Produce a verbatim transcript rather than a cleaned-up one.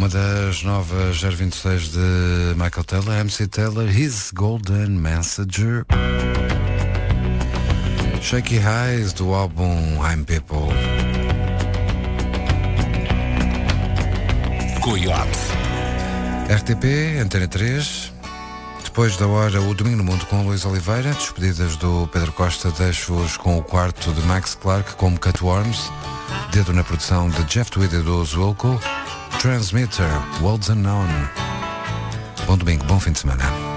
Uma das novas zero vinte e seis de Michael Taylor, M C Taylor, His Golden Messenger. Shaky Highs do álbum I'm People. Coyote. R T P, Antena três. Depois da hora, o Domingo no Mundo com Luís Oliveira. Despedidas do Pedro Costa, deixo-vos com o quarto de Max Clark como Cutworms. Dedo na produção de Jeff Tweedy do Zwilko. Transmitter, Worlds Unknown. Bom domingo, bom fim de semana.